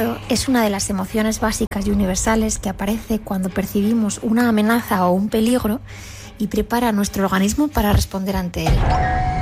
miedo es una de las emociones básicas y universales que aparece cuando percibimos una amenaza o un peligro y prepara nuestro organismo para responder ante él.